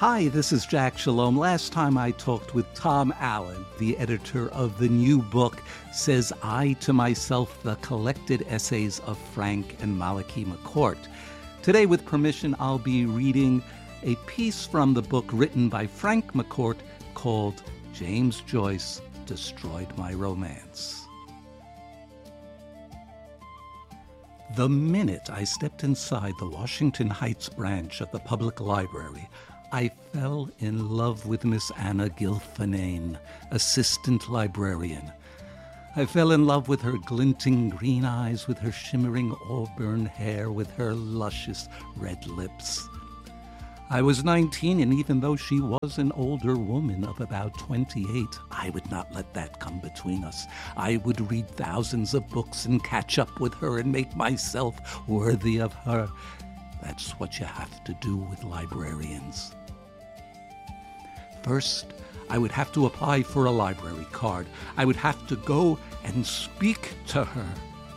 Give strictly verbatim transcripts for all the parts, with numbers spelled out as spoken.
Hi, this is Jack Shalom. Last time I talked with Tom Allen, the editor of the new book, Says I to Myself, The Collected Essays of Frank and Malachi McCourt. Today, with permission, I'll be reading a piece from the book written by Frank McCourt called James Joyce Destroyed My Romance. The minute I stepped inside the Washington Heights branch of the public library, I fell in love with Miss Anna Gilfinane, assistant librarian. I fell in love with her glinting green eyes, with her shimmering auburn hair, with her luscious red lips. I was nineteen, and even though she was an older woman of about twenty-eight, I would not let that come between us. I would read thousands of books and catch up with her and make myself worthy of her. That's what you have to do with librarians. First, I would have to apply for a library card. I would have to go and speak to her.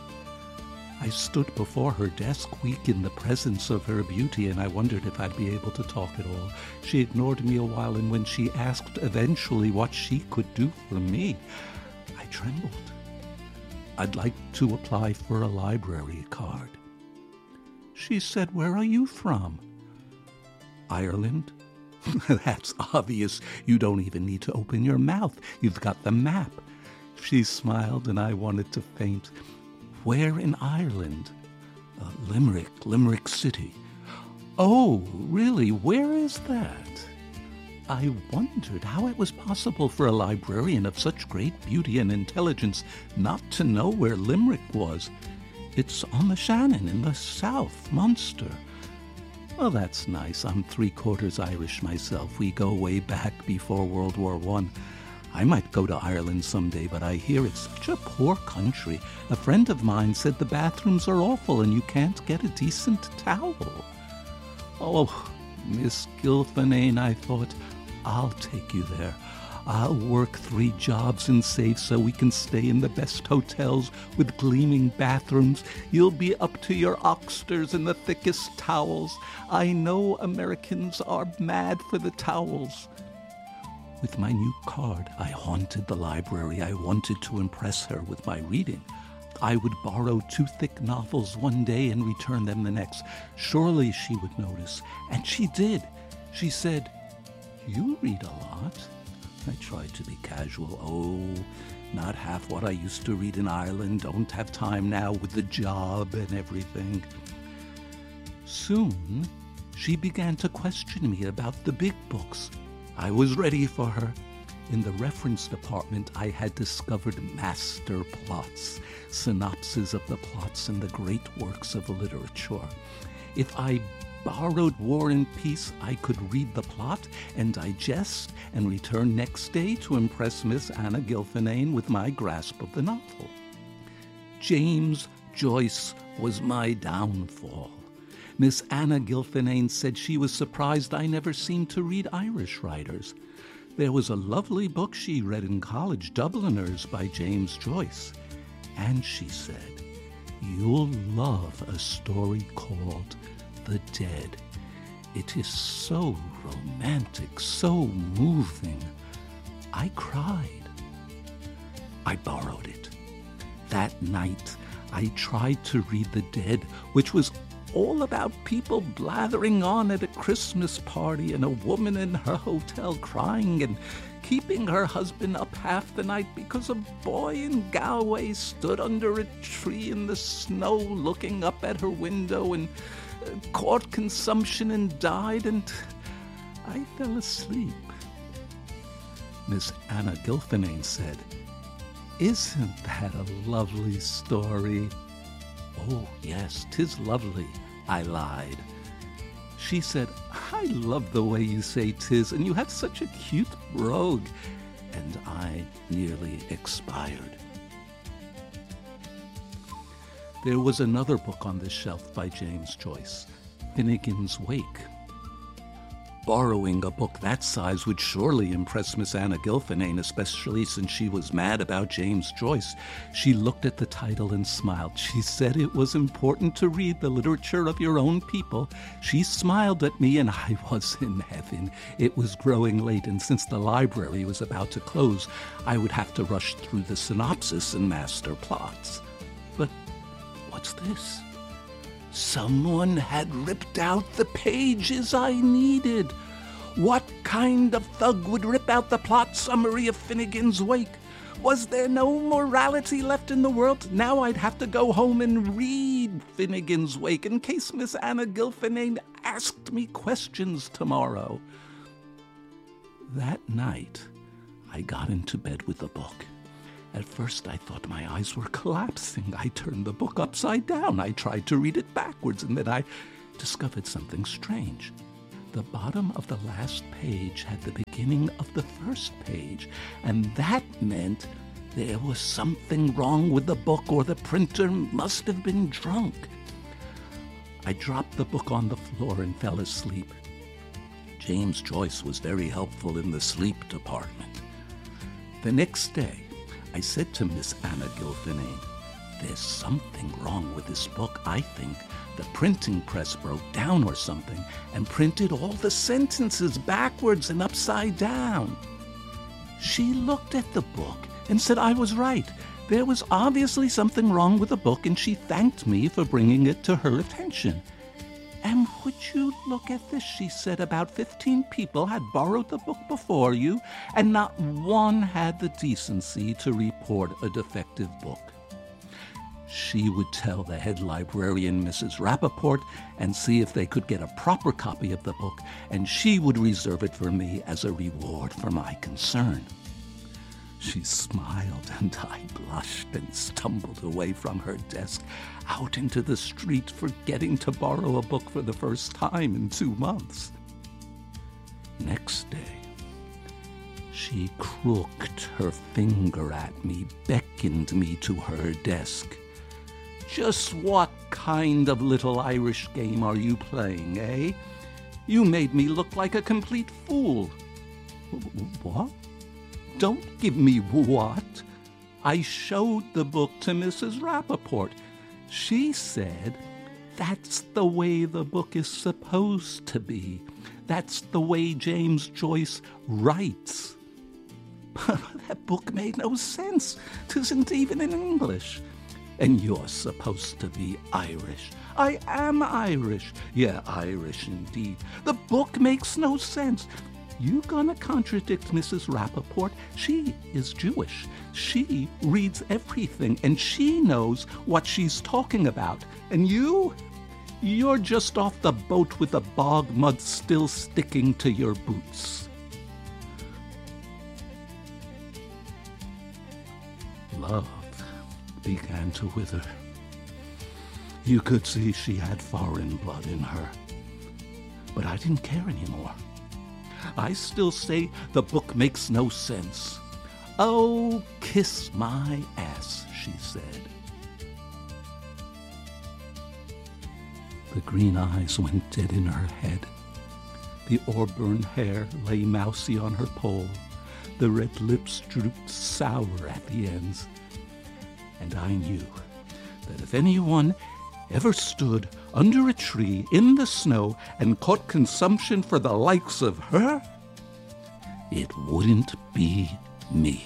I stood before her desk, weak in the presence of her beauty, and I wondered if I'd be able to talk at all. She ignored me a while, and when she asked eventually what she could do for me, I trembled. I'd like to apply for a library card. She said, "Where are you from?" "Ireland." "That's obvious. You don't even need to open your mouth. You've got the map." She smiled, and I wanted to faint. "Where in Ireland?" Uh, Limerick, Limerick City." "Oh, really? Where is that?" I wondered how it was possible for a librarian of such great beauty and intelligence not to know where Limerick was. "It's on the Shannon in the south, Munster." "Well, that's nice. I'm three-quarters Irish myself. We go way back before World War One. I might go to Ireland someday, but I hear it's such a poor country. A friend of mine said the bathrooms are awful and you can't get a decent towel." "Oh, Miss Gilfinane," I thought, "I'll take you there. I'll work three jobs and save so we can stay in the best hotels with gleaming bathrooms. You'll be up to your oxters in the thickest towels. I know Americans are mad for the towels." With my new card, I haunted the library. I wanted to impress her with my reading. I would borrow two thick novels one day and return them the next. Surely she would notice. And she did. She said, "You read a lot." I tried to be casual. "Oh, not half what I used to read in Ireland. Don't have time now with the job and everything." Soon, she began to question me about the big books. I was ready for her. In the reference department, I had discovered master plots, synopses of the plots in the great works of literature. If I borrowed War and Peace, I could read the plot and digest and return next day to impress Miss Anna Gilfinane with my grasp of the novel. James Joyce was my downfall. Miss Anna Gilfinane said she was surprised I never seemed to read Irish writers. There was a lovely book she read in college, Dubliners by James Joyce. And she said, "You'll love a story called The Dead. It is so romantic, so moving." I cried. I borrowed it. That night, I tried to read The Dead, which was all about people blathering on at a Christmas party and a woman in her hotel crying and keeping her husband up half the night because a boy in Galway stood under a tree in the snow looking up at her window and uh, caught consumption and died, and I fell asleep. Miss Anna Gilfinane said, "Isn't that a lovely story?" "Oh, yes, 'tis lovely," I lied. She said, "I love the way you say 'tis, and you have such a cute brogue," and I nearly expired. There was another book on the shelf by James Joyce, Finnegan's Wake. borrowing a book that size would surely impress Miss Anna Gilfinane, especially since she was mad about James Joyce. She looked at the title and smiled. She said it was important to read the literature of your own people. She smiled at me, and I was in heaven. It was growing late, and since the library was about to close, I would have to rush through the synopsis and master plots. But what's this? Someone had ripped out the pages I needed. What kind of thug would rip out the plot summary of Finnegan's Wake? Was there no morality left in the world? Now I'd have to go home and read Finnegan's Wake in case Miss Anna Gilfinane asked me questions tomorrow. That night, I got into bed with the book. At first, I thought my eyes were collapsing. I turned the book upside down. I tried to read it backwards, and then I discovered something strange. The bottom of the last page had the beginning of the first page, and that meant there was something wrong with the book, or the printer must have been drunk. I dropped the book on the floor and fell asleep. James Joyce was very helpful in the sleep department. The next day, I said to Miss Anna Gilfinane, "There's something wrong with this book. I think the printing press broke down or something and printed all the sentences backwards and upside down." She looked at the book and said I was right. There was obviously something wrong with the book, and she thanked me for bringing it to her attention. "And would you look at this," she said, "about fifteen people had borrowed the book before you, and not one had the decency to report a defective book." She would tell the head librarian, Missus Rappaport, and see if they could get a proper copy of the book, and she would reserve it for me as a reward for my concern. She smiled, and I blushed and stumbled away from her desk out into the street, forgetting to borrow a book for the first time in two months. Next day, she crooked her finger at me, beckoned me to her desk. "Just what kind of little Irish game are you playing, eh? You made me look like a complete fool." "What? Don't give me what." I showed the book to Missus Rappaport. She said, "That's the way the book is supposed to be. That's the way James Joyce writes." But that book made no sense. 'Tisn't even in English. "And you're supposed to be Irish." "I am Irish." "Yeah, Irish indeed." "The book makes no sense." "You gonna contradict Missus Rappaport? She is Jewish. She reads everything, and she knows what she's talking about. And you? You're just off the boat with the bog mud still sticking to your boots." Love began to wither. You could see she had foreign blood in her. But I didn't care anymore. I still say the book makes no sense. "Oh, kiss my ass," she said. The green eyes went dead in her head. The auburn hair lay mousy on her poll. The red lips drooped sour at the ends. And I knew that if anyone ever stood under a tree in the snow and caught consumption for the likes of her, it wouldn't be me.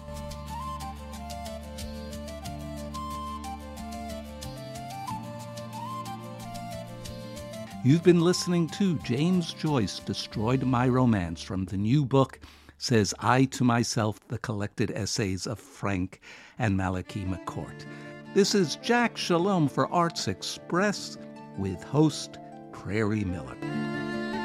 You've been listening to James Joyce Destroyed My Romance from the new book, Says I to Myself, the collected essays of Frank and Malachi McCourt. This is Jack Shalom for Arts Express with host Prairie Miller.